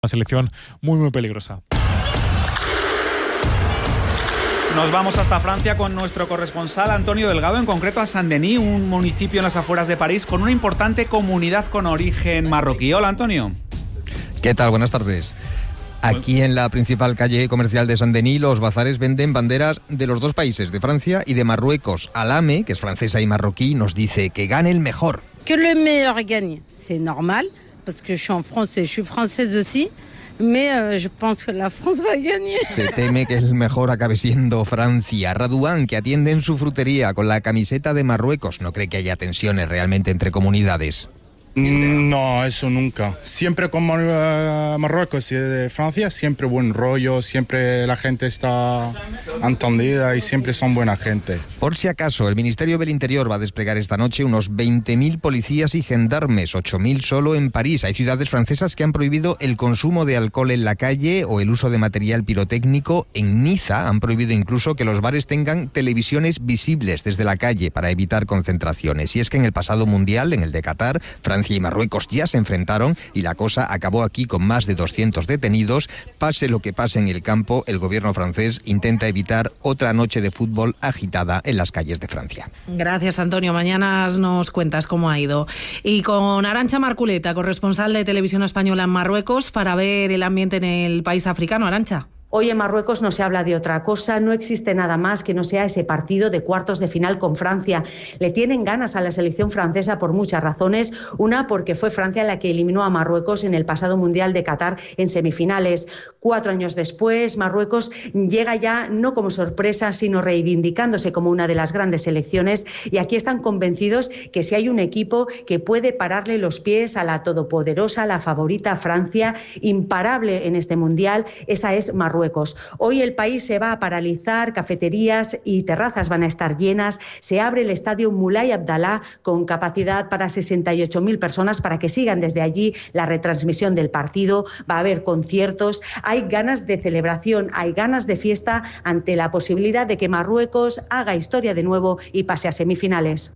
Una selección muy, muy peligrosa. Nos vamos hasta Francia con nuestro corresponsal Antonio Delgado, en concreto a Saint-Denis, un municipio en las afueras de París con una importante comunidad con origen marroquí. Hola, Antonio. ¿Qué tal? Buenas tardes. Aquí en la principal calle comercial de Saint-Denis, los bazares venden banderas de los dos países, de Francia y de Marruecos. Alame, que es francesa y marroquí, nos dice que gane el mejor. Que le meilleur gagne, c'est normal, parce que je suis en France et je suis française aussi. Mais je pense que la France va gagner. Se teme que el mejor acabe siendo Francia. Radouan, que atiende en su frutería con la camiseta de Marruecos, no cree que haya tensiones realmente entre comunidades. No, eso nunca. Siempre con Marruecos y Francia, siempre buen rollo, siempre la gente está entendida y siempre son buena gente. Por si acaso, el Ministerio del Interior va a desplegar esta noche unos 20.000 policías y gendarmes, 8.000 solo en París. Hay ciudades francesas que han prohibido el consumo de alcohol en la calle o el uso de material pirotécnico. En Niza han prohibido incluso que los bares tengan televisiones visibles desde la calle para evitar concentraciones. Y es que en el pasado mundial, en el de Qatar, Francia y Marruecos ya se enfrentaron y la cosa acabó aquí con más de 200 detenidos. Pase lo que pase en el campo, el gobierno francés intenta evitar otra noche de fútbol agitada en las calles de Francia. Gracias, Antonio. Mañana nos cuentas cómo ha ido. Y con Arantxa Marculeta, corresponsal de Televisión Española en Marruecos, para ver el ambiente en el país africano. Arantxa. Hoy en Marruecos no se habla de otra cosa, no existe nada más que no sea ese partido de cuartos de final con Francia. Le tienen ganas a la selección francesa por muchas razones. Una, porque fue Francia la que eliminó a Marruecos en el pasado Mundial de Qatar en semifinales. 4 años después, Marruecos llega ya no como sorpresa, sino reivindicándose como una de las grandes selecciones. Y aquí están convencidos que si hay un equipo que puede pararle los pies a la todopoderosa, la favorita Francia, imparable en este Mundial, esa es Marruecos. Hoy el país se va a paralizar, cafeterías y terrazas van a estar llenas. Se abre el estadio Moulay Abdallah con capacidad para 68.000 personas para que sigan desde allí la retransmisión del partido. Va a haber conciertos. Hay ganas de celebración, hay ganas de fiesta ante la posibilidad de que Marruecos haga historia de nuevo y pase a semifinales.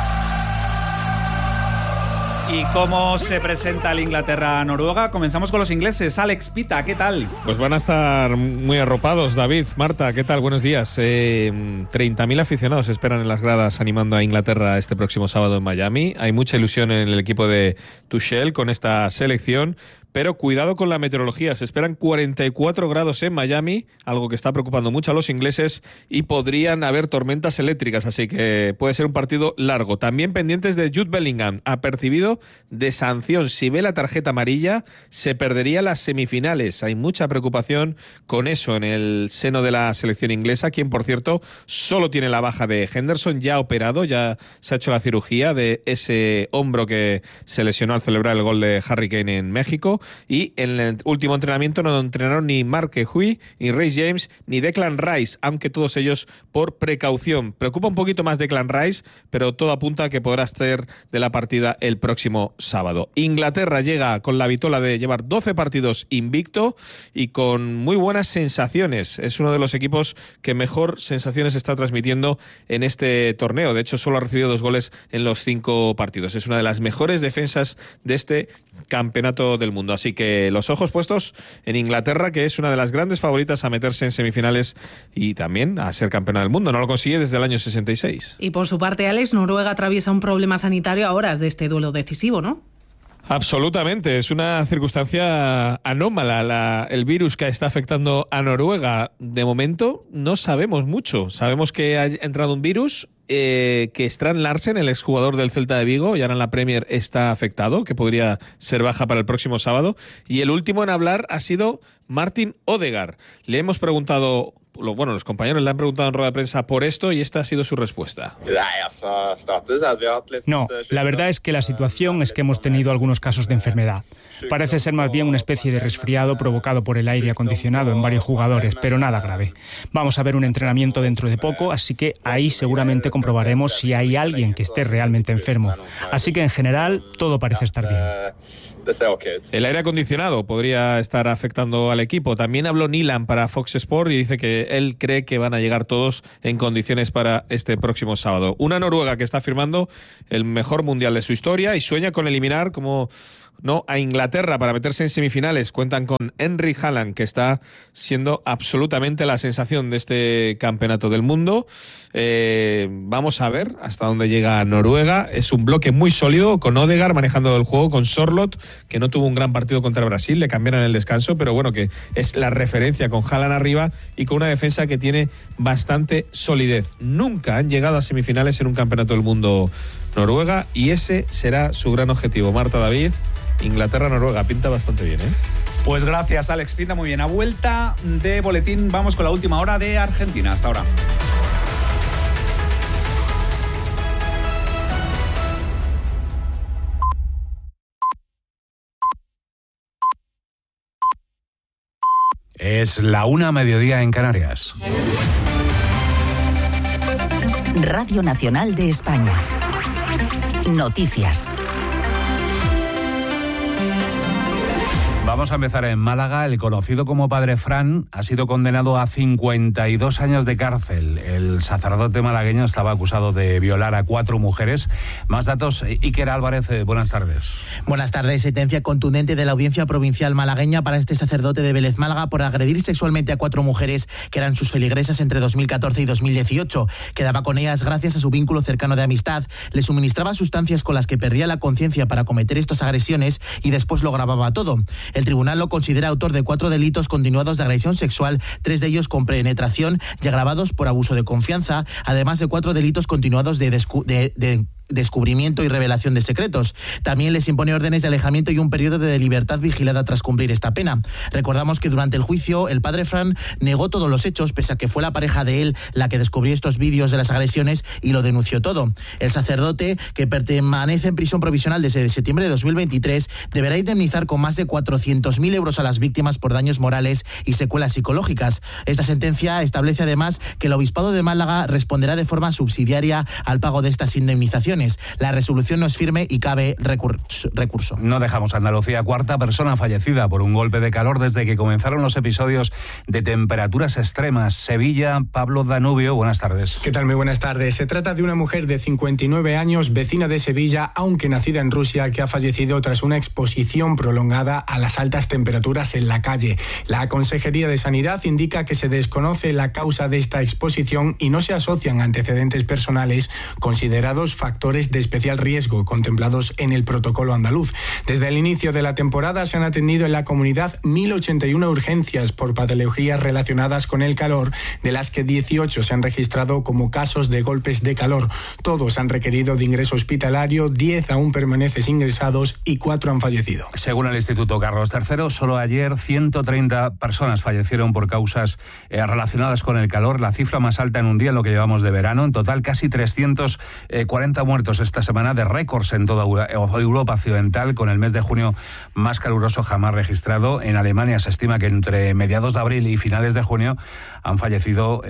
¿Y cómo se presenta el Inglaterra-Noruega? Comenzamos con los ingleses. Alex Pita, ¿qué tal? Pues van a estar muy arropados. David, Marta, ¿qué tal? Buenos días. 30.000 aficionados esperan en las gradas animando a Inglaterra este próximo sábado en Miami. Hay mucha ilusión en el equipo de Tuchel con esta selección. Pero cuidado con la meteorología, se esperan 44 grados en Miami, algo que está preocupando mucho a los ingleses, y podrían haber tormentas eléctricas, así que puede ser un partido largo. También pendientes de Jude Bellingham, apercibido de sanción. Si ve la tarjeta amarilla, se perdería las semifinales. Hay mucha preocupación con eso en el seno de la selección inglesa, quien, por cierto, solo tiene la baja de Henderson, ya operado, ya se ha hecho la cirugía de ese hombro que se lesionó al celebrar el gol de Harry Kane en México. Y en el último entrenamiento no entrenaron ni Mark Hui, ni Reece James, ni Declan Rice, aunque todos ellos por precaución. Preocupa un poquito más Declan Rice, pero todo apunta a que podrá ser de la partida el próximo sábado. Inglaterra llega con la vitola de llevar 12 partidos invicto y con muy buenas sensaciones. Es uno de los equipos que mejor sensaciones está transmitiendo en este torneo. De hecho, solo ha recibido 2 goles en los 5 partidos. Es una de las mejores defensas de este campeonato del mundo. Así que los ojos puestos en Inglaterra, que es una de las grandes favoritas a meterse en semifinales y también a ser campeona del mundo. No lo consigue desde el año 66. Y por su parte, Alex, Noruega atraviesa un problema sanitario a horas de este duelo decisivo, ¿no? Absolutamente, es una circunstancia anómala el virus que está afectando a Noruega. De momento no sabemos mucho. Sabemos que ha entrado un virus, que Strand Larsen, el exjugador del Celta de Vigo y ahora en la Premier, está afectado, que podría ser baja para el próximo sábado. Y el último en hablar ha sido Martin Odegaard. Le hemos preguntado, los compañeros le han preguntado en rueda de prensa por esto y esta ha sido su respuesta. No, la verdad es que la situación es que hemos tenido algunos casos de enfermedad. Parece ser más bien una especie de resfriado provocado por el aire acondicionado en varios jugadores, pero nada grave. Vamos a ver un entrenamiento dentro de poco, así que ahí seguramente comprobaremos si hay alguien que esté realmente enfermo. Así que en general todo parece estar bien. El aire acondicionado podría estar afectando al equipo. También habló Nilan para Fox Sport y dice que él cree que van a llegar todos en condiciones para este próximo sábado. Una Noruega que está firmando el mejor mundial de su historia y sueña con eliminar, como no, a Inglaterra Inglaterra, para meterse en semifinales, cuentan con Erling Haaland, que está siendo absolutamente la sensación de este campeonato del mundo. Vamos a ver hasta dónde llega Noruega. Es un bloque muy sólido, con Odegaard manejando el juego, con Sorloth, que no tuvo un gran partido contra Brasil, le cambiaron el descanso, pero bueno, que es la referencia con Haaland arriba y con una defensa que tiene bastante solidez. Nunca han llegado a semifinales en un campeonato del mundo Noruega, y ese será su gran objetivo. Marta, David, Inglaterra-Noruega, pinta bastante bien, ¿eh? Pues gracias, Alex, pinta muy bien. A vuelta de boletín vamos con la última hora de Argentina. Hasta ahora. Es la 1:00 en Canarias. Radio Nacional de España. Noticias. Vamos a empezar en Málaga. El conocido como Padre Fran ha sido condenado a 52 años de cárcel. El sacerdote malagueño estaba acusado de violar a 4 mujeres. Más datos, Iker Álvarez, buenas tardes. Buenas tardes. Sentencia contundente de la Audiencia Provincial malagueña para este sacerdote de Vélez, Málaga, por agredir sexualmente a 4 mujeres que eran sus feligresas entre 2014 y 2018. Quedaba con ellas gracias a su vínculo cercano de amistad. Le suministraba sustancias con las que perdía la conciencia para cometer estas agresiones y después lo grababa todo. El tribunal lo considera autor de 4 delitos continuados de agresión sexual, 3 de ellos con penetración y agravados por abuso de confianza, además de 4 delitos continuados de descubrimiento y revelación de secretos. También les impone órdenes de alejamiento y un periodo de libertad vigilada tras cumplir esta pena. Recordamos que durante el juicio el Padre Fran negó todos los hechos, pese a que fue la pareja de él la que descubrió estos vídeos de las agresiones y lo denunció todo. El sacerdote, que permanece en prisión provisional desde septiembre de 2023, deberá indemnizar con más de 400.000 euros a las víctimas por daños morales y secuelas psicológicas. Esta sentencia establece además que el Obispado de Málaga responderá de forma subsidiaria al pago de estas indemnizaciones. La resolución no es firme y cabe recurso. No dejamos Andalucía. 4ª persona fallecida por un golpe de calor desde que comenzaron los episodios de temperaturas extremas. Sevilla, Pablo Danubio, buenas tardes. ¿Qué tal? Muy buenas tardes. Se trata de una mujer de 59 años, vecina de Sevilla, aunque nacida en Rusia, que ha fallecido tras una exposición prolongada a las altas temperaturas en la calle. La Consejería de Sanidad indica que se desconoce la causa de esta exposición y no se asocian antecedentes personales considerados factores de especial riesgo contemplados en el protocolo andaluz. Desde el inicio de la temporada se han atendido en la comunidad 1.081 urgencias por patologías relacionadas con el calor, de las que 18 se han registrado como casos de golpes de calor. Todos han requerido de ingreso hospitalario, 10 aún permanecen ingresados y 4 han fallecido. Según el Instituto Carlos III, solo ayer 130 personas fallecieron por causas relacionadas con el calor, la cifra más alta en un día en lo que llevamos de verano. En total, casi 340 muertos esta semana, de récords en toda Europa occidental, con el mes de junio más caluroso jamás registrado. En Alemania se estima que entre mediados de abril y finales de junio han fallecido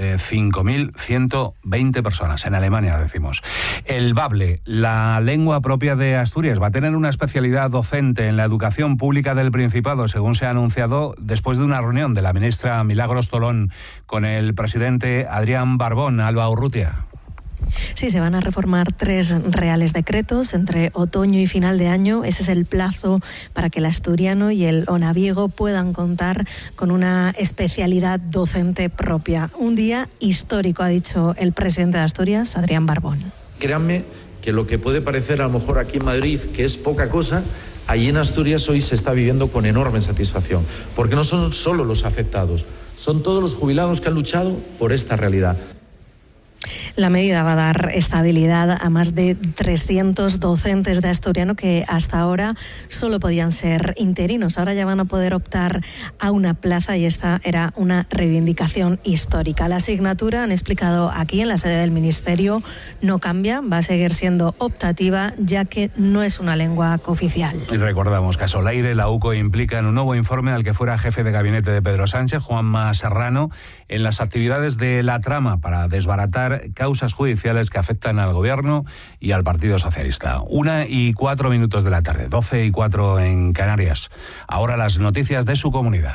5.120 personas. En Alemania, decimos. El bable, la lengua propia de Asturias, va a tener una especialidad docente en la educación pública del Principado, según se ha anunciado después de una reunión de la ministra Milagros Tolón con el presidente Adrián Barbón. Alba Urrutia. Sí, se van a reformar 3 reales decretos entre otoño y final de año. Ese es el plazo para que el asturiano y el onaviego puedan contar con una especialidad docente propia. Un día histórico, ha dicho el presidente de Asturias, Adrián Barbón. Créanme que lo que puede parecer a lo mejor aquí en Madrid que es poca cosa, allí en Asturias hoy se está viviendo con enorme satisfacción, porque no son solo los afectados, son todos los jubilados que han luchado por esta realidad. La medida va a dar estabilidad a más de 300 docentes de asturiano que hasta ahora solo podían ser interinos. Ahora ya van a poder optar a una plaza y esta era una reivindicación histórica. La asignatura, han explicado aquí en la sede del Ministerio, no cambia, va a seguir siendo optativa ya que no es una lengua cooficial. Y recordamos que a Soleire la UCO implica en un nuevo informe al que fuera jefe de gabinete de Pedro Sánchez, Juanma Serrano, en las actividades de la trama para desbaratar causas judiciales que afectan al Gobierno y al Partido Socialista. 1:04 de la tarde, 12:04 en Canarias. Ahora las noticias de su comunidad.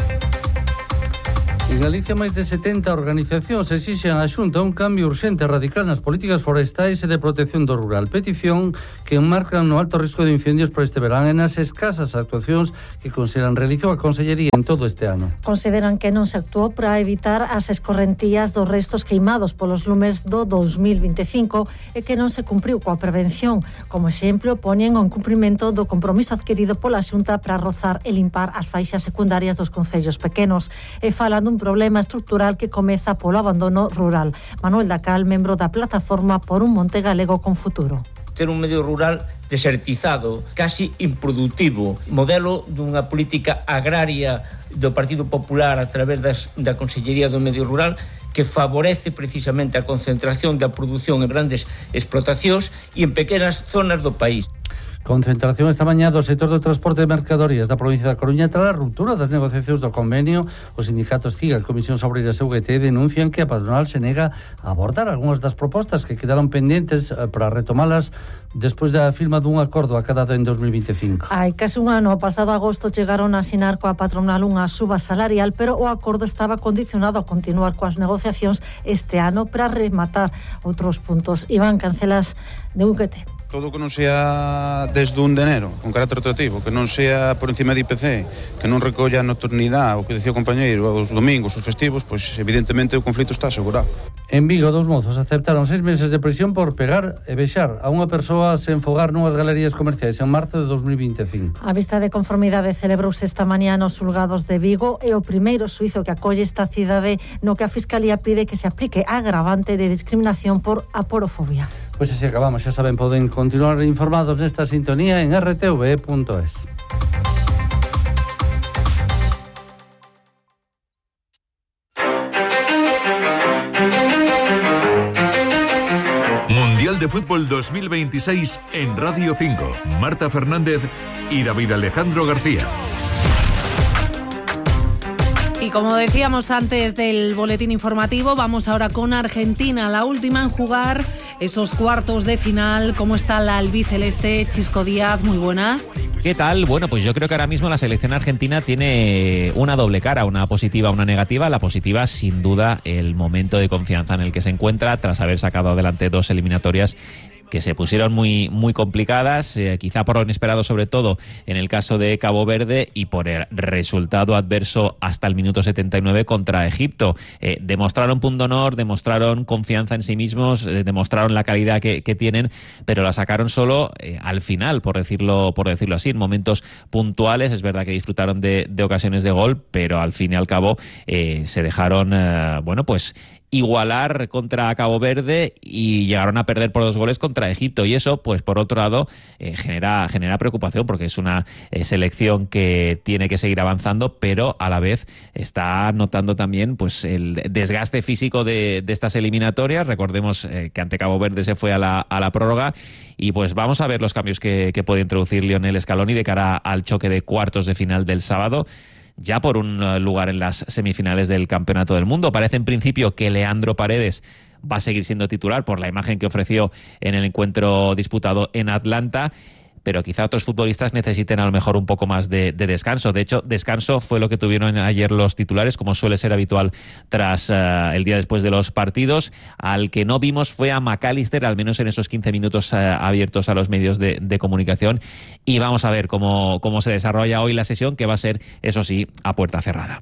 En Galicia, máis de 70 organizacións exixen á Xunta un cambio urxente e radical nas políticas forestais e de protección do rural. Petición que que enmarcan no alto risco de incendios por este verán e nas escasas actuacións que consideran realizou a Consellería en todo este ano. Consideran que non se actuou para evitar as escorrentías dos restos queimados polos lumes do 2025 e que non se cumpriu coa prevención. Como exemplo, poñen o incumprimento do compromiso adquirido pola Xunta para rozar e limpar as faixas secundarias dos concellos pequenos e falan dun problema estructural que comeza polo abandono rural. Manuel Dacal, membro da plataforma por un Monte Galego con futuro. Ter un medio rural desertizado, casi improductivo, modelo dunha política agraria do Partido Popular a través da Consellería do Medio Rural que favorece precisamente a concentración da produción en grandes explotacións e en pequenas zonas do país. Concentración esta mañá do sector do transporte de mercadorías da provincia da Coruña tras a ruptura das negociacións do convenio. Os sindicatos CIGA e Comisións Obreiras e UGT denuncian que a patronal se nega a abordar algunhas das propostas que quedaron pendentes para retomalas despois da firma dun acordo acadado en 2025. Hai case un ano, o pasado agosto, chegaron a asinar coa patronal unha suba salarial, pero o acordo estaba condicionado a continuar coas negociacións este ano para rematar outros puntos. Iván Cancelas, de UGT. Todo que non sea desde 1 de enero, con carácter retroactivo, que non sea por encima de IPC, que non recolla a nocturnidade, o que decía o compañeiro, os domingos, os festivos, pois evidentemente o conflito está asegurado. En Vigo, 2 mozos aceptaron 6 meses de prisión por pegar e bexar a unha persoa sen fogar nunhas galerías comerciais en marzo de 2025. A vista de conformidade celebrouse esta mañá nos xulgados de Vigo e o primeiro suizo que acolle esta cidade no que a Fiscalía pide que se aplique a agravante de discriminación por aporofobia. Pois así acabamos, xa saben, poden continuar informados nesta sintonía en rtv.es. Mundial de Fútbol 2026 en Radio 5. Marta Fernández y David Alejandro García. Y como decíamos antes del boletín informativo, vamos ahora con Argentina, la última en jugar esos cuartos de final. ¿Cómo está la albiceleste? Chisco Díaz, muy buenas. ¿Qué tal? Bueno, pues yo creo que ahora mismo la selección argentina tiene una doble cara, una positiva, una negativa. La positiva, sin duda, el momento de confianza en el que se encuentra tras haber sacado adelante 2 eliminatorias que se pusieron muy complicadas, quizá por lo inesperado sobre todo en el caso de Cabo Verde y por el resultado adverso hasta el minuto 79 contra Egipto. Demostraron pundonor, demostraron confianza en sí mismos, demostraron la calidad que tienen, pero la sacaron solo al final, por decirlo así, en momentos puntuales. Es verdad que disfrutaron de ocasiones de gol, pero al fin y al cabo se dejaron, igualar contra Cabo Verde y llegaron a perder por 2 goles contra Egipto, y eso, pues por otro lado, genera preocupación, porque es una selección que tiene que seguir avanzando, pero a la vez está notando también pues el desgaste físico de estas eliminatorias. Recordemos que ante Cabo Verde se fue a la prórroga, y pues vamos a ver los cambios que puede introducir Lionel Scaloni de cara al choque de cuartos de final del sábado, ya por un lugar en las semifinales del Campeonato del Mundo. Parece en principio que Leandro Paredes va a seguir siendo titular por la imagen que ofreció en el encuentro disputado en Atlanta, pero quizá otros futbolistas necesiten a lo mejor un poco más de descanso. De hecho, descanso fue lo que tuvieron ayer los titulares, como suele ser habitual tras el día después de los partidos. Al que no vimos fue a McAllister, al menos en esos 15 minutos abiertos a los medios de comunicación. Y vamos a ver cómo se desarrolla hoy la sesión, que va a ser, eso sí, a puerta cerrada.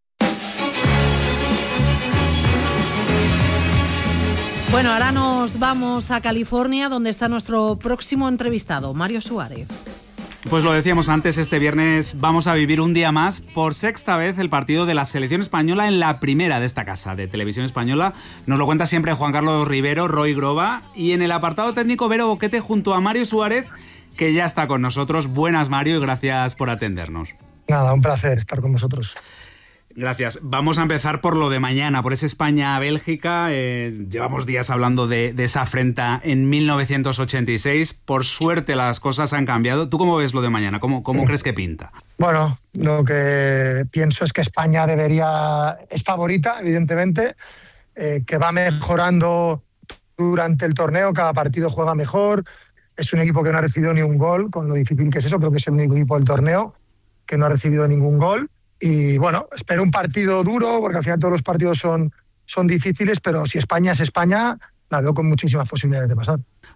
Bueno, ahora nos vamos a California, donde está nuestro próximo entrevistado, Mario Suárez. Pues lo decíamos antes, este viernes vamos a vivir un día más, por 6ª vez, el partido de la selección española en la primera de esta casa de Televisión Española. Nos lo cuenta siempre Juan Carlos Rivero, Roy Groba, y en el apartado técnico Vero Boquete junto a Mario Suárez, que ya está con nosotros. Buenas, Mario, y gracias por atendernos. Nada, un placer estar con vosotros. Gracias. Vamos a empezar por lo de mañana, por ese España-Bélgica. Llevamos días hablando de esa afrenta en 1986. Por suerte las cosas han cambiado. ¿Tú cómo ves lo de mañana? ¿Cómo crees que pinta? Bueno, lo que pienso es que España es favorita, evidentemente, que va mejorando durante el torneo, cada partido juega mejor. Es un equipo que no ha recibido ni un gol, con lo difícil que es eso. Creo que es el único equipo del torneo que no ha recibido ningún gol. Y bueno, espero un partido duro, porque al final todos los partidos son difíciles, pero si España es España, la veo con muchísimas posibilidades de pasar.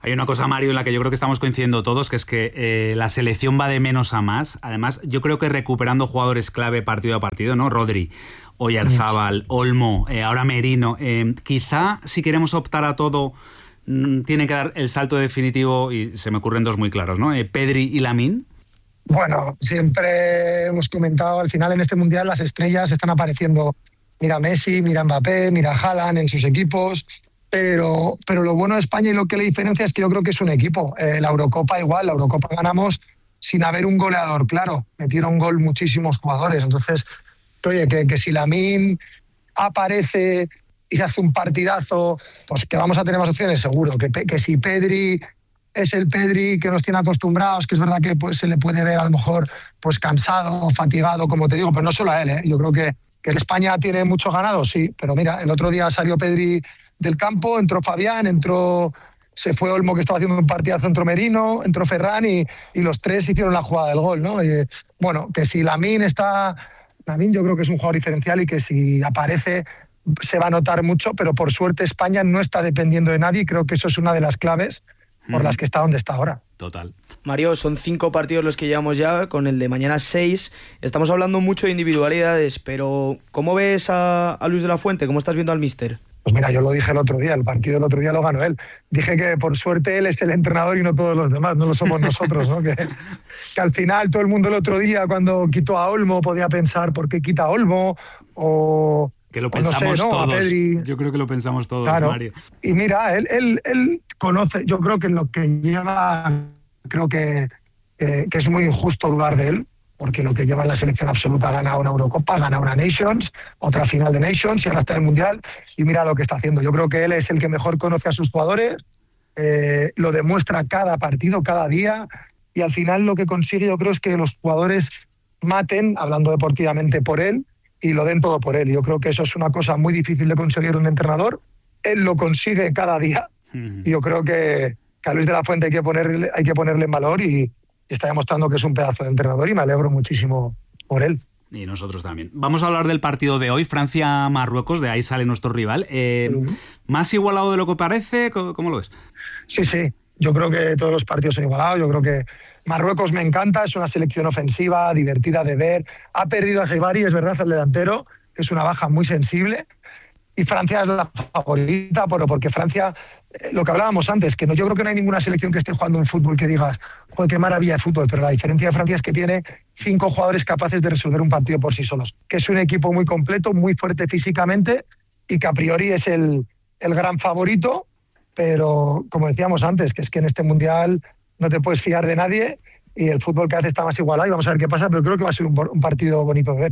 Hay una cosa, Mario, en la que yo creo que estamos coincidiendo todos, que es que la selección va de menos a más. Además, yo creo que recuperando jugadores clave partido a partido, ¿no? Rodri, Oyarzábal, Olmo, ahora Merino. Quizá, si queremos optar a todo, tiene que dar el salto definitivo, y se me ocurren dos muy claros, ¿no? Pedri y Lamine. Bueno, siempre hemos comentado, al final en este Mundial las estrellas están apareciendo. Mira Messi, mira Mbappé, mira Haaland en sus equipos. Pero lo bueno de España y lo que le diferencia es que yo creo que es un equipo. La Eurocopa igual, la Eurocopa ganamos sin haber un goleador claro. Metieron gol muchísimos jugadores. Entonces, oye, que si Lamine aparece y hace un partidazo, pues que vamos a tener más opciones, seguro. Que si Pedri es el Pedri que nos tiene acostumbrados, que es verdad que pues, se le puede ver a lo mejor pues cansado, fatigado, como te digo, pero no solo a él, ¿eh? Yo creo que España tiene mucho ganado, sí, pero mira, el otro día salió Pedri del campo, entró Fabián, se fue Olmo, que estaba haciendo un partidazo, entró Merino, entró Ferran y los tres hicieron la jugada del gol, ¿no? Y, bueno, que si Lamine yo creo que es un jugador diferencial y que si aparece se va a notar mucho, pero por suerte España no está dependiendo de nadie y creo que eso es una de las claves por las que está donde está ahora. Total. Mario, son 5 partidos los que llevamos ya, con el de mañana 6. Estamos hablando mucho de individualidades, pero ¿cómo ves a Luis de la Fuente? ¿Cómo estás viendo al míster? Pues mira, yo lo dije el otro día, el partido del otro día lo ganó él. Dije que por suerte él es el entrenador y no todos los demás, no lo somos nosotros, ¿no? Que al final todo el mundo el otro día cuando quitó a Olmo podía pensar ¿por qué quita a Olmo? O que lo pensamos todos. Yo creo que lo pensamos todos, claro. Mario. Y mira, él conoce, yo creo que en lo que lleva, creo que es muy injusto dudar de él, porque lo que lleva en la selección absoluta, ha ganado una Eurocopa, ha ganado una Nations, otra final de Nations y ahora está en el Mundial y mira lo que está haciendo. Yo creo que él es el que mejor conoce a sus jugadores, lo demuestra cada partido, cada día, y al final lo que consigue yo creo es que los jugadores maten, hablando deportivamente, por él y lo den todo por él. Yo creo que eso es una cosa muy difícil de conseguir un entrenador. Él lo consigue cada día y yo creo que a Luis de la Fuente hay que ponerle en valor y está demostrando que es un pedazo de entrenador y me alegro muchísimo por él. Y nosotros también. Vamos a hablar del partido de hoy, Francia-Marruecos, de ahí sale nuestro rival. ¿Más igualado de lo que parece? ¿Cómo lo ves? Sí. Yo creo que todos los partidos son igualados. Yo creo que Marruecos me encanta, es una selección ofensiva, divertida de ver. Ha perdido a Jebari, es verdad, el delantero, que es una baja muy sensible. Y Francia es la favorita, porque Francia, lo que hablábamos antes, que yo creo que no hay ninguna selección que esté jugando un fútbol que digas, joder, qué maravilla de fútbol, pero la diferencia de Francia es que tiene 5 jugadores capaces de resolver un partido por sí solos, que es un equipo muy completo, muy fuerte físicamente y que a priori es el gran favorito, pero como decíamos antes, que es que en este Mundial no te puedes fiar de nadie y el fútbol que hace está más igualado y vamos a ver qué pasa, pero creo que va a ser un partido bonito de ver.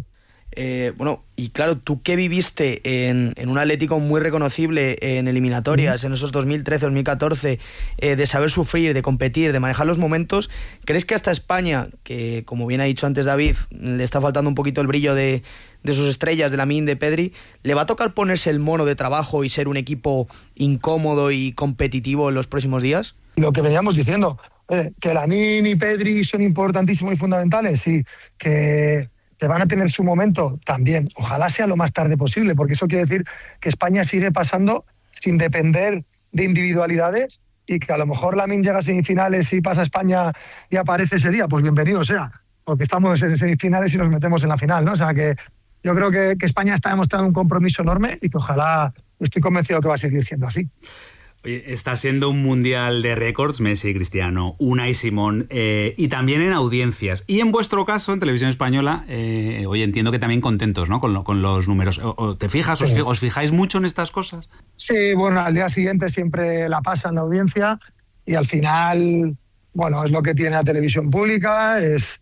Bueno, y claro, tú que viviste en un Atlético muy reconocible en eliminatorias, en esos 2013, 2014, de saber sufrir, de competir, de manejar los momentos, ¿crees que hasta España, que como bien ha dicho antes David, le está faltando un poquito el brillo de sus estrellas, de Lamine, de Pedri, le va a tocar ponerse el mono de trabajo y ser un equipo incómodo y competitivo en los próximos días? Lo que veníamos diciendo, que Lamine y Pedri son importantísimos y fundamentales, sí, que van a tener su momento también. Ojalá sea lo más tarde posible, porque eso quiere decir que España sigue pasando sin depender de individualidades y que a lo mejor Lamine llega a semifinales y pasa a España y aparece ese día, pues bienvenido sea, porque estamos en semifinales y nos metemos en la final, ¿no? O sea que yo creo que España está demostrando un compromiso enorme y que ojalá, estoy convencido que va a seguir siendo así. Oye, está siendo un mundial de récords, Messi, Cristiano, Unai Simón, y también en audiencias. Y en vuestro caso, en Televisión Española, oye, entiendo que también contentos, ¿no? Con los números. ¿Te fijas? Sí. ¿Os fijáis mucho en estas cosas? Sí, bueno, al día siguiente siempre la pasan la audiencia y al final, bueno, es lo que tiene la televisión pública, es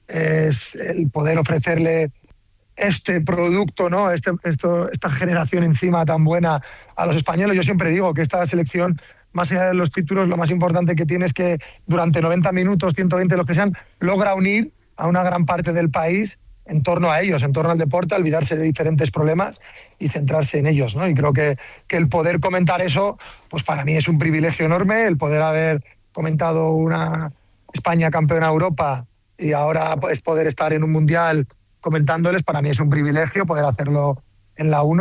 el poder ofrecerle este producto, ¿no? Esta generación encima tan buena a los españoles. Yo siempre digo que esta selección, más allá de los títulos, lo más importante que tiene es que durante 90 minutos, 120, los que sean, logra unir a una gran parte del país en torno a ellos, en torno al deporte, olvidarse de diferentes problemas y centrarse en ellos, ¿no? Y creo que el poder comentar eso, pues para mí es un privilegio enorme, el poder haber comentado una España campeona de Europa y ahora pues poder estar en un mundial comentándoles, para mí es un privilegio poder hacerlo en la 1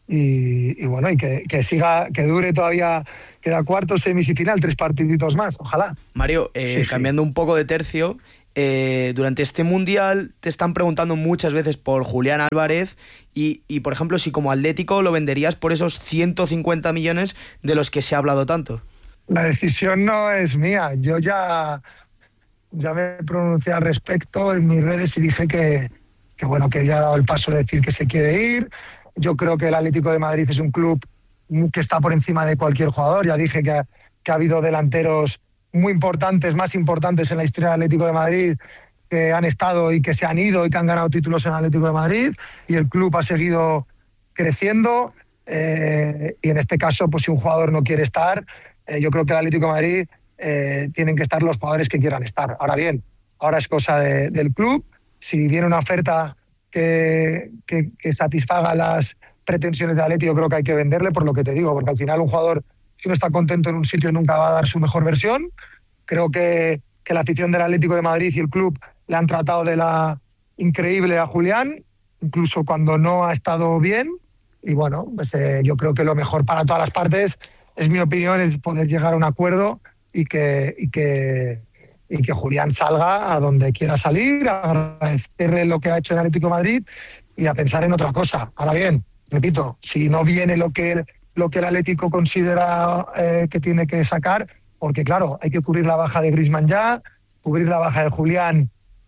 y bueno, y que siga, que dure todavía, queda cuartos, semis y final, 3 partiditos más, ojalá. Mario, cambiando un poco de tercio, durante este Mundial te están preguntando muchas veces por Julián Álvarez y por ejemplo, si como Atlético lo venderías por esos 150 millones de los que se ha hablado tanto. La decisión no es mía, yo ya me pronuncié al respecto en mis redes y dije que bueno, que ya ha dado el paso de decir que se quiere ir. Yo creo que el Atlético de Madrid es un club que está por encima de cualquier jugador. Ya dije que ha habido delanteros muy importantes, más importantes en la historia del Atlético de Madrid, que han estado y que se han ido y que han ganado títulos en el Atlético de Madrid, y el club ha seguido creciendo. Y en este caso, pues si un jugador no quiere estar, yo creo que el Atlético de Madrid tienen que estar los jugadores que quieran estar. Ahora bien, ahora es cosa del club. Si viene una oferta que satisfaga las pretensiones de Atleti, yo creo que hay que venderle, por lo que te digo, porque al final un jugador, si no está contento en un sitio, nunca va a dar su mejor versión. Creo que la afición del Atlético de Madrid y el club le han tratado de la increíble a Julián, incluso cuando no ha estado bien. Y bueno, pues yo creo que lo mejor para todas las partes, es mi opinión, es poder llegar a un acuerdo y que Julián salga a donde quiera salir, a agradecerle lo que ha hecho el Atlético de Madrid y a pensar en otra cosa. Ahora bien, repito, si no viene lo que el Atlético considera que tiene que sacar, porque claro, hay que cubrir la baja de Griezmann ya, cubrir la baja de Julián,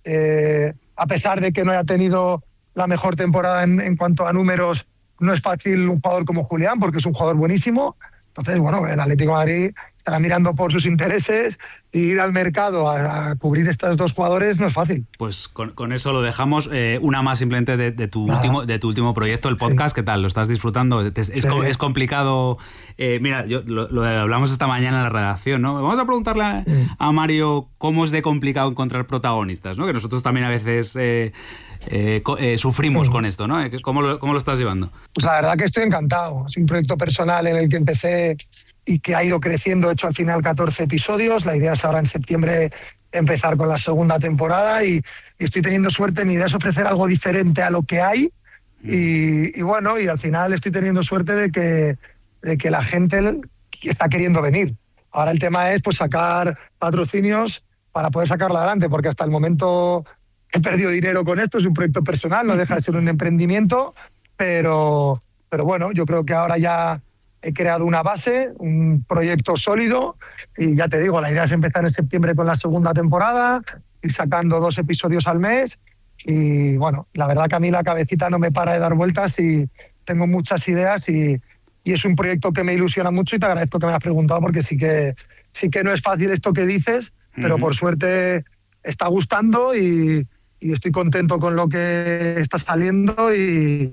a pesar de que no haya tenido la mejor temporada en cuanto a números, no es fácil un jugador como Julián, porque es un jugador buenísimo. Entonces, bueno, el Atlético de Madrid estará mirando por sus intereses, y ir al mercado a cubrir estos 2 jugadores no es fácil. Pues con eso lo dejamos. Una más simplemente de tu último proyecto, el podcast. Sí. ¿Qué tal? ¿Lo estás disfrutando? ¿Es complicado? Mira, lo hablamos esta mañana en la redacción, ¿no? Vamos a preguntarle a Mario cómo es de complicado encontrar protagonistas, ¿no? Que nosotros también a veces sufrimos con esto, ¿no? ¿Cómo lo estás llevando? Pues la verdad que estoy encantado. Es un proyecto personal en el que empecé y que ha ido creciendo. He hecho al final 14 episodios. La idea es ahora en septiembre empezar con la segunda temporada y estoy teniendo suerte. Mi idea es ofrecer algo diferente a lo que hay y bueno, y al final estoy teniendo suerte de que la gente está queriendo venir. Ahora el tema es pues sacar patrocinios para poder sacarlo adelante, porque hasta el momento he perdido dinero con esto. Es un proyecto personal, no deja de ser un emprendimiento, pero bueno, yo creo que ahora ya he creado una base, un proyecto sólido, y ya te digo, la idea es empezar en septiembre con la segunda temporada, ir sacando 2 episodios al mes, y bueno, la verdad que a mí la cabecita no me para de dar vueltas y tengo muchas ideas y es un proyecto que me ilusiona mucho, y te agradezco que me hayas preguntado, porque sí que no es fácil esto que dices, pero por suerte está gustando y estoy contento con lo que está saliendo y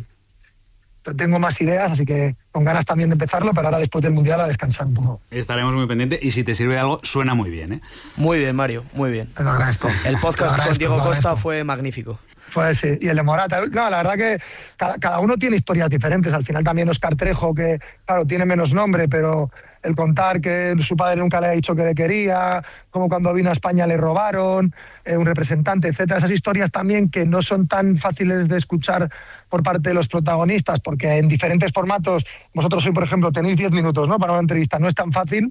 tengo más ideas, así que con ganas también de empezarlo, pero ahora después del Mundial a descansar un poco. Estaremos muy pendientes, y si te sirve de algo, suena muy bien, ¿eh? Muy bien, Mario, muy bien. Te lo agradezco. El podcast con Diego Costa fue magnífico. Pues sí, y el de Morata. No, la verdad que cada uno tiene historias diferentes. Al final también Óscar Trejo, que claro, tiene menos nombre, pero el contar que su padre nunca le ha dicho que le quería, como cuando vino a España le robaron, un representante, etcétera. Esas historias también que no son tan fáciles de escuchar por parte de los protagonistas, porque en diferentes formatos, vosotros hoy, por ejemplo, tenéis 10 minutos, ¿no?, para una entrevista. No es tan fácil.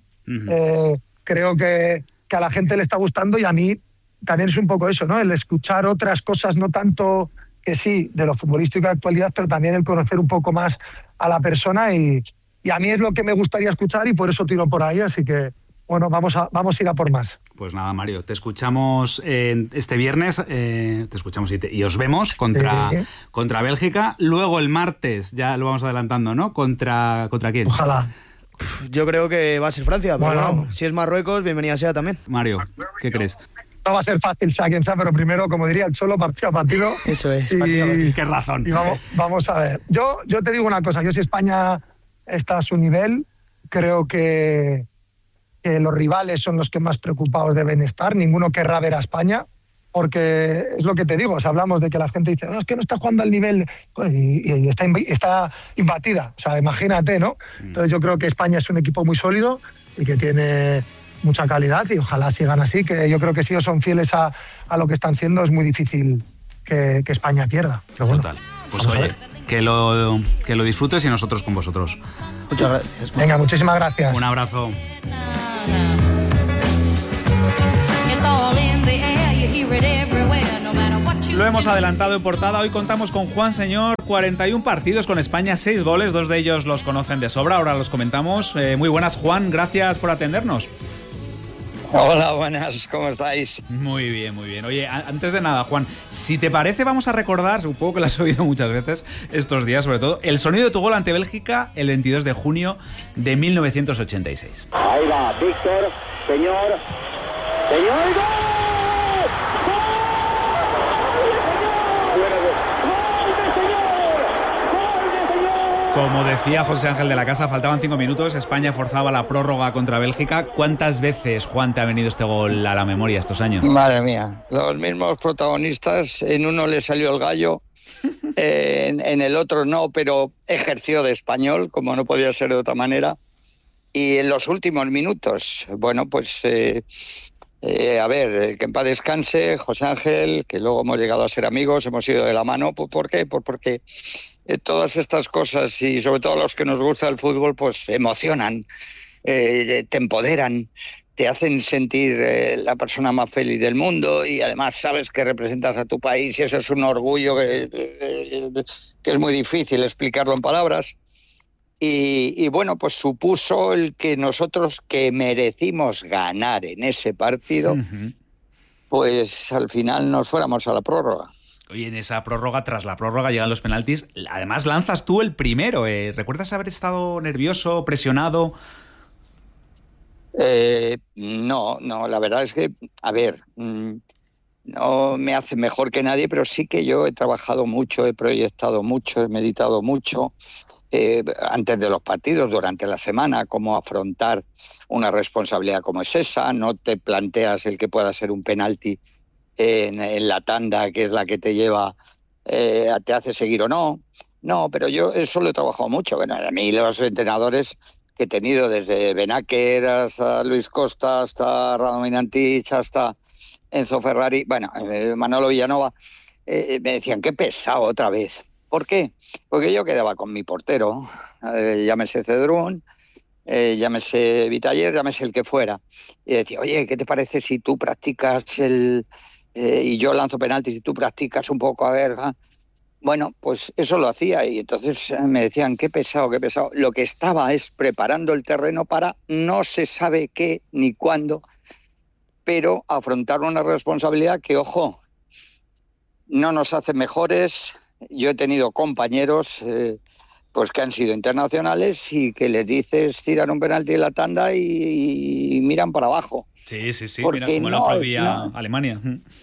Creo que a la gente le está gustando, y a mí también es un poco eso, ¿no? El escuchar otras cosas, no tanto que sí, de lo futbolístico de actualidad, pero también el conocer un poco más a la persona, y a mí es lo que me gustaría escuchar, y por eso tiro por ahí, así que bueno, vamos a ir a por más. Pues nada, Mario, te escuchamos este viernes, te escuchamos y os vemos contra Bélgica. Luego el martes, ya lo vamos adelantando, ¿no? ¿Contra quién? Ojalá. Yo creo que va a ser Francia, pero bueno, si es Marruecos, bienvenida sea también. Mario, ¿qué crees? No va a ser fácil, sea quien sea, pero primero, como diría el Cholo, partido a partido. Eso es, partido a partido. Qué razón. Y vamos a ver. Yo te digo una cosa, yo si España está a su nivel, creo que los rivales son los que más preocupados deben estar. Ninguno querrá ver a España, porque es lo que te digo, o sea, hablamos de que la gente dice, no, es que no está jugando al nivel, y está imbatida, o sea, imagínate, ¿no? Entonces yo creo que España es un equipo muy sólido y que tiene mucha calidad, y ojalá sigan así, que yo creo que si ellos son fieles a lo que están siendo, es muy difícil que España pierda. Pero bueno. Total. Pues oye, que lo disfrutes y nosotros con vosotros. Muchas gracias. Venga, muchísimas gracias. Un abrazo. Lo hemos adelantado en portada. Hoy contamos con Juan Señor, 41 partidos con España, 6 goles, 2 de ellos los conocen de sobra, ahora los comentamos. Muy buenas, Juan, gracias por atendernos. Hola, buenas, ¿cómo estáis? Muy bien, muy bien. Oye, antes de nada, Juan, si te parece, vamos a recordar, supongo que lo has oído muchas veces estos días, sobre todo, el sonido de tu gol ante Bélgica el 22 de junio de 1986. Ahí va, Víctor, señor, ¡gol! Como decía José Ángel de la Casa, faltaban 5 minutos, España forzaba la prórroga contra Bélgica. ¿Cuántas veces, Juan, te ha venido este gol a la memoria estos años? Madre mía, los mismos protagonistas, en uno le salió el gallo, en el otro no, pero ejerció de español, como no podía ser de otra manera. Y en los últimos minutos, bueno, pues a ver, que en paz descanse José Ángel, que luego hemos llegado a ser amigos, hemos ido de la mano. ¿Por qué? Pues porque todas estas cosas, y sobre todo a los que nos gusta el fútbol, pues emocionan, te empoderan, te hacen sentir la persona más feliz del mundo, y además sabes que representas a tu país y eso es un orgullo que es muy difícil explicarlo en palabras. Y bueno, pues supuso el que nosotros, que merecimos ganar en ese partido, pues al final nos fuéramos a la prórroga. Oye, en esa prórroga, tras la prórroga, llegan los penaltis. Además, lanzas tú el primero. ¿Recuerdas haber estado nervioso, presionado? No, la verdad es que, a ver, no me hace mejor que nadie, pero sí que yo he trabajado mucho, he proyectado mucho, he meditado mucho antes de los partidos, durante la semana, cómo afrontar una responsabilidad como es esa. No te planteas el que pueda ser un penalti en la tanda, que es la que te lleva, te hace seguir o no. No, pero yo eso lo he trabajado mucho. Bueno, a mí los entrenadores que he tenido, desde Benaker hasta Luis Costa, hasta Radomir Antich, hasta Enzo Ferrari, bueno, Manolo Villanova, me decían, qué pesado otra vez. ¿Por qué? Porque yo quedaba con mi portero, llámese Cedrún, llámese Vitaller, llámese el que fuera, y decía, oye, ¿qué te parece si tú practicas y yo lanzo penaltis y tú practicas un poco, a ver? Bueno, pues eso lo hacía, y entonces me decían, qué pesado, qué pesado. Lo que estaba es preparando el terreno para no se sabe qué ni cuándo, pero afrontar una responsabilidad que, ojo, no nos hace mejores. Yo he tenido compañeros pues que han sido internacionales y que les dices tiran un penalti en la tanda y miran para abajo. Sí, mira, como el otro día Alemania.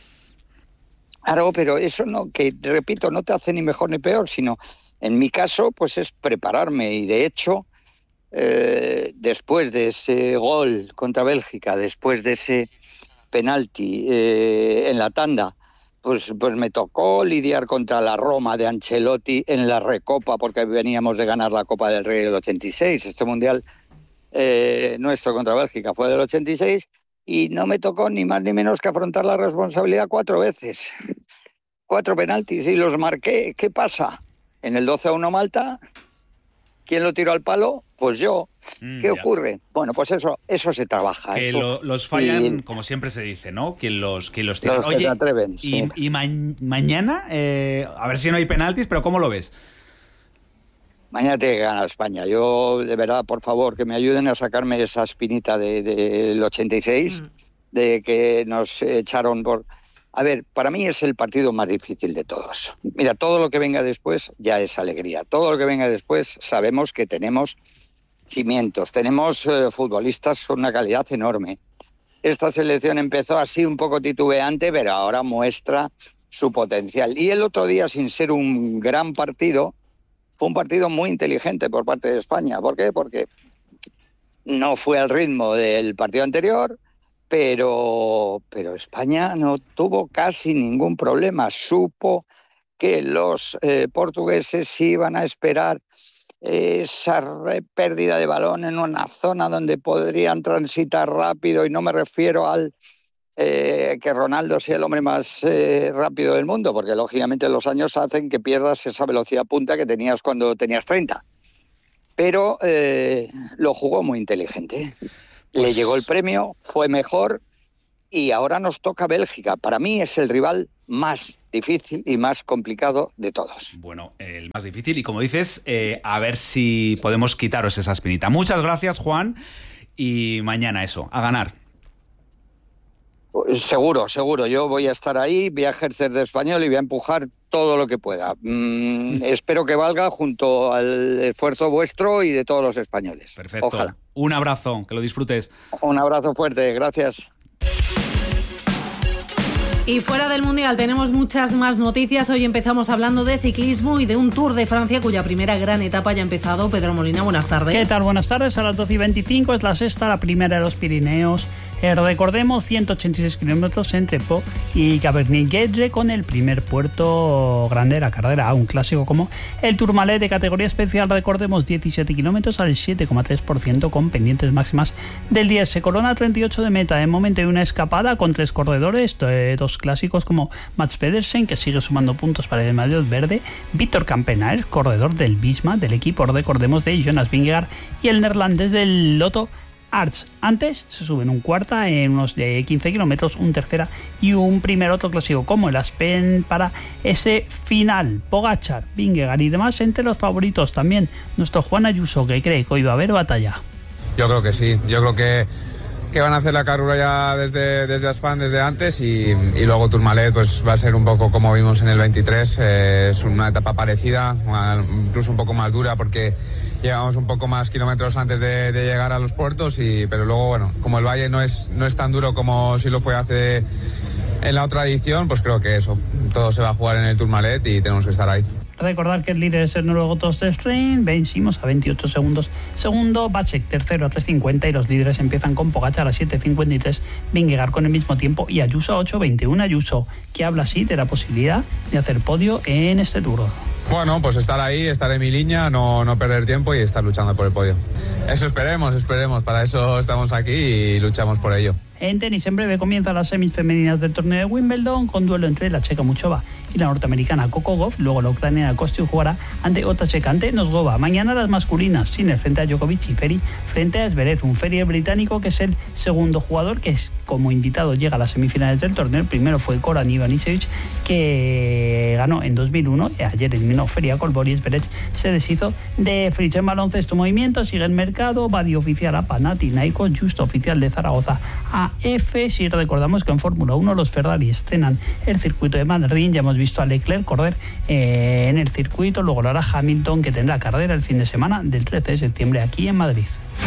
Claro, pero eso no, que repito, no te hace ni mejor ni peor, sino en mi caso pues es prepararme, y de hecho después de ese gol contra Bélgica, después de ese penalti en la tanda, pues me tocó lidiar contra la Roma de Ancelotti en la Recopa, porque veníamos de ganar la Copa del Rey del 86. Este mundial nuestro contra Bélgica fue del 86, y no me tocó ni más ni menos que afrontar la responsabilidad 4 veces. 4 penaltis y los marqué. ¿Qué pasa? En el 12-1 Malta, ¿quién lo tiró al palo? Pues yo. ¿Qué ocurre? Bueno, pues eso se trabaja. Que eso. Los fallan, como siempre se dice, ¿no? Quien los tira. Los que se atreven, sí. Y mañana, a ver si no hay penaltis, pero ¿cómo lo ves? Mañana tiene que ganar España. Yo, de verdad, por favor, que me ayuden a sacarme esa espinita del 86, de que nos echaron por... A ver, para mí es el partido más difícil de todos. Mira, todo lo que venga después ya es alegría. Todo lo que venga después sabemos que tenemos cimientos, tenemos futbolistas con una calidad enorme. Esta selección empezó así un poco titubeante, pero ahora muestra su potencial. Y el otro día, sin ser un gran partido, fue un partido muy inteligente por parte de España. ¿Por qué? Porque no fue al ritmo del partido anterior, pero España no tuvo casi ningún problema. Supo que los portugueses iban a esperar esa pérdida de balón en una zona donde podrían transitar rápido, y no me refiero al que Ronaldo sea el hombre más rápido del mundo, porque lógicamente los años hacen que pierdas esa velocidad punta que tenías cuando tenías 30. Pero lo jugó muy inteligente. Le llegó el premio, fue mejor, y ahora nos toca Bélgica. Para mí es el rival más difícil y más complicado de todos. Bueno, el más difícil, y como dices, a ver si podemos quitaros esa espinita. Muchas gracias, Juan, y mañana eso, a ganar. Seguro. Yo voy a estar ahí, voy a ejercer de español y voy a empujar todo lo que pueda. Espero que valga junto al esfuerzo vuestro y de todos los españoles. Perfecto. Ojalá. Un abrazo, que lo disfrutes. Un abrazo fuerte, gracias. Y fuera del Mundial tenemos muchas más noticias. Hoy empezamos hablando de ciclismo y de un Tour de Francia cuya primera gran etapa ya ha empezado. Pedro Molina, buenas tardes. ¿Qué tal? Buenas tardes. A las 12:25 es la sexta, la primera de los Pirineos. Recordemos 186 kilómetros entre Po y Cabernet-Guedre, con el primer puerto grande de la carrera, un clásico como el Tourmalet de categoría especial. Recordemos 17 kilómetros al 7,3% con pendientes máximas del 10. Se corona 38 de meta. De momento hay una escapada con 3 corredores, 2 clásicos como Mats Pedersen, que sigue sumando puntos para el Madrid Verde, Víctor Campenaerts, corredor del Visma, del equipo, recordemos, de Jonas Vingegaard, y el neerlandés del Lotto Arts. Antes se suben un cuarta en unos 15 kilómetros, un tercera y un primer, otro clásico como el Aspen para ese final. Pogačar, Vingegaard y demás entre los favoritos. También nuestro Juan Ayuso, que cree que hoy va a haber batalla. Yo creo que sí, yo creo que van a hacer la carrera ya desde Aspan, desde antes, y luego Tourmalet pues va a ser un poco como vimos en el 23, es una etapa parecida, incluso un poco más dura porque llegamos un poco más kilómetros antes de llegar a los puertos, pero luego, bueno, como el valle no es tan duro como si lo fue hace en la otra edición, pues creo que eso, todo se va a jugar en el Tourmalet y tenemos que estar ahí. Recordar que el líder es el noruego Torsten Stein, vencimos a 28 segundos. Segundo, Bacek, tercero a 3.50, y los líderes empiezan con Pogačar a 7.53, Vingegaard con el mismo tiempo y Ayuso a 8.21. Ayuso, que habla así de la posibilidad de hacer podio en este Tour. Bueno, pues estar ahí, estar en mi línea, no perder tiempo y estar luchando por el podio. Eso esperemos, para eso estamos aquí y luchamos por ello. En tenis, en breve comienzan las semis femeninas del torneo de Wimbledon, con duelo entre la checa Muchova y la norteamericana Coco Gauff. Luego la ucraniana Kostyuk jugará ante otra checa, ante Nosgova. Mañana las masculinas, Sinner frente a Djokovic y Ferry frente a Zverev. Un Ferry británico que es el segundo jugador que es como invitado llega a las semifinales del torneo. El primero fue Goran Ivanisevic, que ganó en 2001. Ayer eliminó Ferry a Colbor, y Zverev se deshizo de Fritz. En baloncesto, movimiento, sigue el mercado. Badi oficial a Panathinaikos, Justo oficial de Zaragoza a F. Si recordamos que en Fórmula 1 los Ferrari estrenan el circuito de Madrid, ya hemos visto a Leclerc correr en el circuito, luego lo hará Hamilton, que tendrá carrera el fin de semana del 13 de septiembre aquí en Madrid.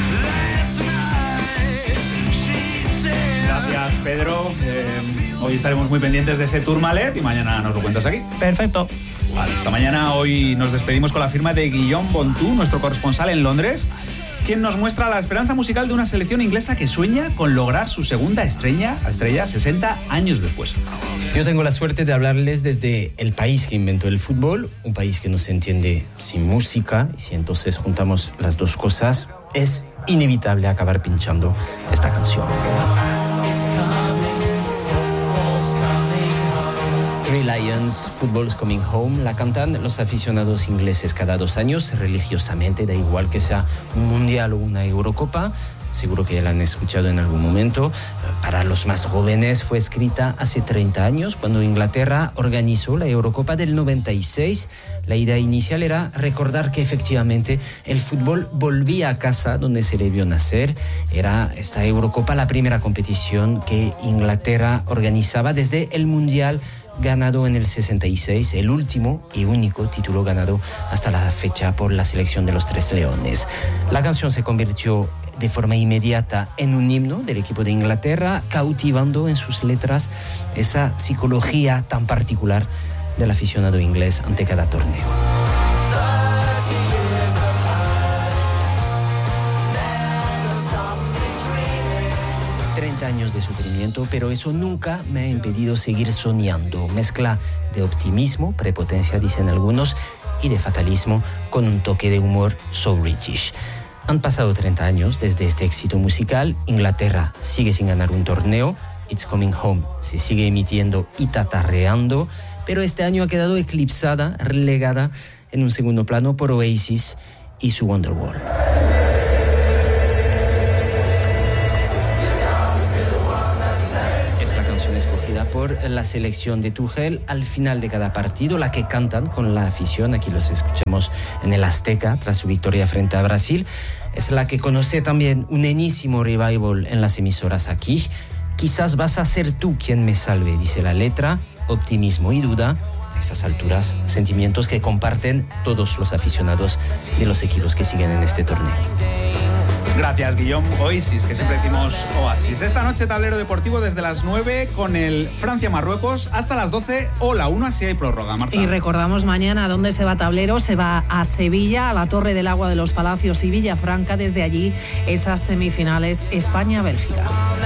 Gracias, Pedro. Hoy estaremos muy pendientes de ese Tourmalet y mañana nos lo cuentas aquí. Perfecto. Vale, esta mañana hoy nos despedimos con la firma de Guillaume Bontou, nuestro corresponsal en Londres, quien nos muestra la esperanza musical de una selección inglesa que sueña con lograr su segunda estrella 60 años después. Yo tengo la suerte de hablarles desde el país que inventó el fútbol, un país que no se entiende sin música, y si entonces juntamos las dos cosas, es inevitable acabar pinchando esta canción. Three Lions, Football's Coming Home, la cantan los aficionados ingleses cada 2 años, religiosamente, da igual que sea un Mundial o una Eurocopa. Seguro que ya la han escuchado en algún momento. Para los más jóvenes fue escrita hace 30 años, cuando Inglaterra organizó la Eurocopa del 96. La idea inicial era recordar que efectivamente el fútbol volvía a casa donde se le vio nacer. Era esta Eurocopa la primera competición que Inglaterra organizaba desde el Mundial ganado en el 66, el último y único título ganado hasta la fecha por la selección de los Tres Leones. La canción se convirtió de forma inmediata en un himno del equipo de Inglaterra, cautivando en sus letras esa psicología tan particular del aficionado inglés ante cada torneo. Años de sufrimiento, pero eso nunca me ha impedido seguir soñando. Mezcla de optimismo, prepotencia, dicen algunos, y de fatalismo con un toque de humor so British. Han pasado 30 años desde este éxito musical. Inglaterra sigue sin ganar un torneo It's Coming Home se sigue emitiendo y tatarreando, pero este año ha quedado eclipsada, relegada en un segundo plano por Oasis y su Wonderwall. Es la canción escogida por la selección de Tuchel al final de cada partido, la que cantan con la afición. Aquí los escuchamos en el Azteca tras su victoria frente a Brasil. Es la que conoce también un enésimo revival en las emisoras aquí. Quizás vas a ser tú quien me salve, dice la letra. Optimismo y duda. A estas alturas, sentimientos que comparten todos los aficionados de los equipos que siguen en este torneo. Gracias, Guillaume. Oasis, que siempre decimos Oasis. Esta noche tablero deportivo desde las 9 con el Francia-Marruecos hasta las 12 o la 1 si hay prórroga, Marta. Y recordamos mañana a dónde se va tablero. Se va a Sevilla, a la Torre del Agua de los Palacios y Villafranca. Desde allí esas semifinales España-Bélgica.